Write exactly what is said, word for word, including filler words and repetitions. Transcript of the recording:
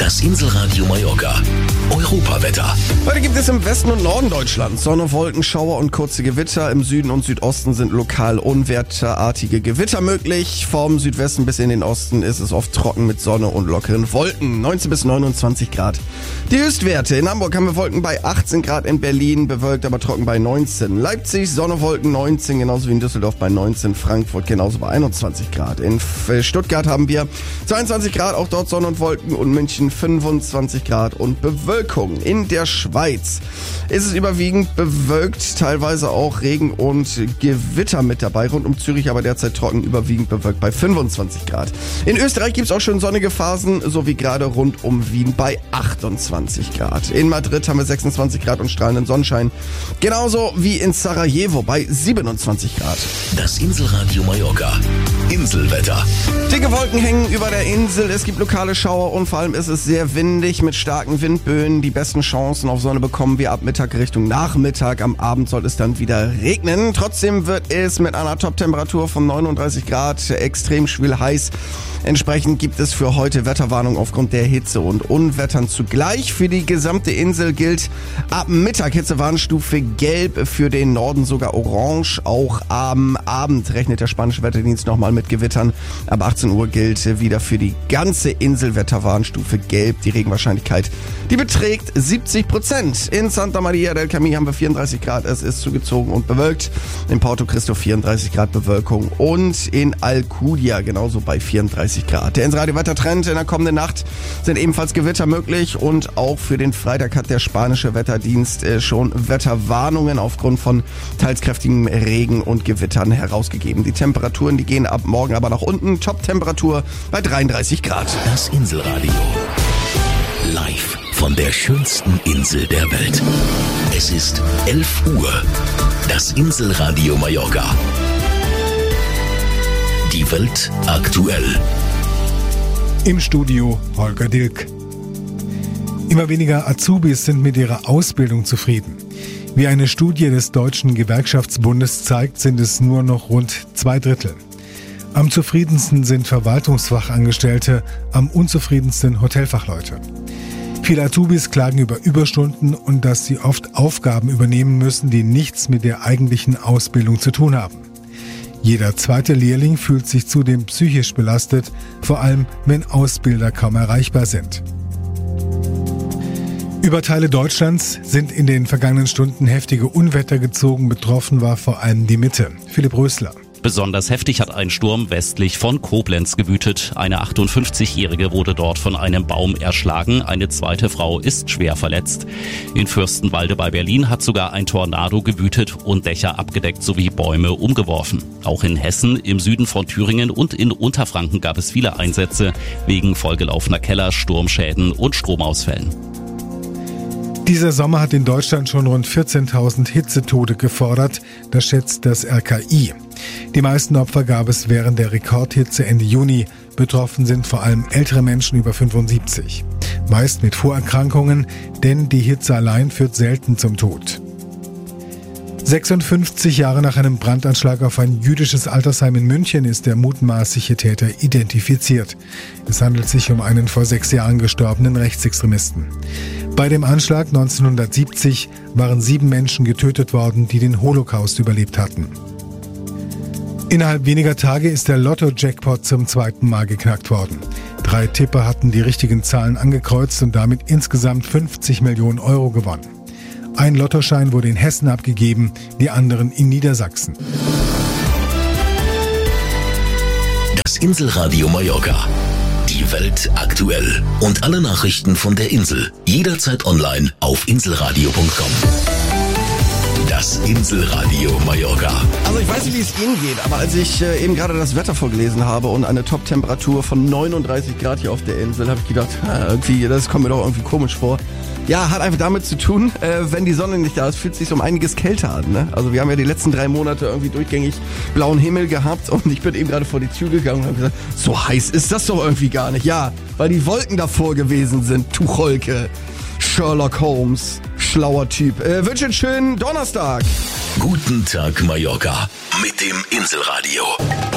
Das Inselradio Mallorca. Europawetter. Heute gibt es im Westen und Norden Deutschlands Sonne, Wolken, Schauer und kurze Gewitter. Im Süden und Südosten sind lokal unwetterartige Gewitter möglich. Vom Südwesten bis in den Osten ist es oft trocken mit Sonne und lockeren Wolken. neunzehn bis neunundzwanzig Grad. Die Höchstwerte: in Hamburg haben wir Wolken bei achtzehn Grad, in Berlin bewölkt, aber trocken bei neunzehn. Leipzig Sonne, Wolken neunzehn, genauso wie in Düsseldorf bei neunzehn. Frankfurt genauso bei einundzwanzig Grad. In Stuttgart haben wir zweiundzwanzig Grad, auch dort Sonne und Wolken, und München fünfundzwanzig Grad und Bewölkung. In der Schweiz ist es überwiegend bewölkt, teilweise auch Regen und Gewitter mit dabei. Rund um Zürich aber derzeit trocken, überwiegend bewölkt bei fünfundzwanzig Grad. In Österreich gibt es auch schön sonnige Phasen, so wie gerade rund um Wien bei achtundzwanzig Grad. In Madrid haben wir sechsundzwanzig Grad und strahlenden Sonnenschein, genauso wie in Sarajevo bei siebenundzwanzig Grad. Das Inselradio Mallorca. Inselwetter. Dicke Wolken hängen über der Insel, es gibt lokale Schauer und vor allem ist es sehr windig mit starken Windböen. Die besten Chancen auf Sonne bekommen wir ab Mittag Richtung Nachmittag. Am Abend soll es dann wieder regnen. Trotzdem wird es mit einer Top-Temperatur von neununddreißig Grad extrem schwül heiß. Entsprechend gibt es für heute Wetterwarnung aufgrund der Hitze und Unwettern zugleich. Für die gesamte Insel gilt ab Mittag Hitzewarnstufe gelb, für den Norden sogar orange. Auch am Abend rechnet der spanische Wetterdienst nochmal mit Gewittern. Ab achtzehn Uhr gilt wieder für die ganze Insel Wetterwarnstufe gelb. Die Regenwahrscheinlichkeit, die beträgt siebzig Prozent. In Santa Maria del Camí haben wir vierunddreißig Grad, es ist zugezogen und bewölkt. In Porto Cristo vierunddreißig Grad Bewölkung und in Alcudia genauso bei vierunddreißig Grad. Der Inselradio-Wettertrend: in der kommenden Nacht sind ebenfalls Gewitter möglich und auch für den Freitag hat der spanische Wetterdienst schon Wetterwarnungen aufgrund von teils kräftigem Regen und Gewittern herausgegeben. Die Temperaturen, die gehen ab morgen aber nach unten. Top-Temperatur bei dreiunddreißig Grad. Das Inselradio. Live von der schönsten Insel der Welt. Es ist elf Uhr. Das Inselradio Mallorca. Die Welt aktuell. Im Studio Holger Dilk. Immer weniger Azubis sind mit ihrer Ausbildung zufrieden. Wie eine Studie des Deutschen Gewerkschaftsbundes zeigt, sind es nur noch rund zwei Drittel. Am zufriedensten sind Verwaltungsfachangestellte, am unzufriedensten Hotelfachleute. Viele Azubis klagen über Überstunden und dass sie oft Aufgaben übernehmen müssen, die nichts mit der eigentlichen Ausbildung zu tun haben. Jeder zweite Lehrling fühlt sich zudem psychisch belastet, vor allem wenn Ausbilder kaum erreichbar sind. Über Teile Deutschlands sind in den vergangenen Stunden heftige Unwetter gezogen. Betroffen war vor allem die Mitte. Philipp Rösler. Besonders heftig hat ein Sturm westlich von Koblenz gewütet. Eine achtundfünfzigjährige wurde dort von einem Baum erschlagen. Eine zweite Frau ist schwer verletzt. In Fürstenwalde bei Berlin hat sogar ein Tornado gewütet und Dächer abgedeckt sowie Bäume umgeworfen. Auch in Hessen, im Süden von Thüringen und in Unterfranken gab es viele Einsätze wegen vollgelaufener Keller, Sturmschäden und Stromausfällen. Dieser Sommer hat in Deutschland schon rund vierzehntausend Hitzetote gefordert, das schätzt das R K I. Die meisten Opfer gab es während der Rekordhitze Ende Juni. Betroffen sind vor allem ältere Menschen über fünfundsiebzig. Meist mit Vorerkrankungen, denn die Hitze allein führt selten zum Tod. sechsundfünfzig Jahre nach einem Brandanschlag auf ein jüdisches Altersheim in München ist der mutmaßliche Täter identifiziert. Es handelt sich um einen vor sechs Jahren gestorbenen Rechtsextremisten. Bei dem Anschlag neunzehnhundertsiebzig waren sieben Menschen getötet worden, die den Holocaust überlebt hatten. Innerhalb weniger Tage ist der Lotto-Jackpot zum zweiten Mal geknackt worden. Drei Tipper hatten die richtigen Zahlen angekreuzt und damit insgesamt fünfzig Millionen Euro gewonnen. Ein Lottoschein wurde in Hessen abgegeben, die anderen in Niedersachsen. Das Inselradio Mallorca. Die Welt aktuell. Und alle Nachrichten von der Insel. Jederzeit online auf inselradio punkt com. Das Inselradio Mallorca. Also ich weiß nicht, wie es Ihnen geht, aber als ich äh, eben gerade das Wetter vorgelesen habe und eine Top-Temperatur von neununddreißig Grad hier auf der Insel, habe ich gedacht, ha, irgendwie, das kommt mir doch irgendwie komisch vor. Ja, hat einfach damit zu tun, äh, wenn die Sonne nicht da ist, fühlt es sich um einiges kälter an. Ne? Also wir haben ja die letzten drei Monate irgendwie durchgängig blauen Himmel gehabt und ich bin eben gerade vor die Tür gegangen und habe gesagt, so heiß ist das doch irgendwie gar nicht. Ja, weil die Wolken davor gewesen sind, Tucholke, Sherlock Holmes, schlauer Typ. Äh, wünsche einen schönen Donnerstag. Guten Tag Mallorca mit dem Inselradio.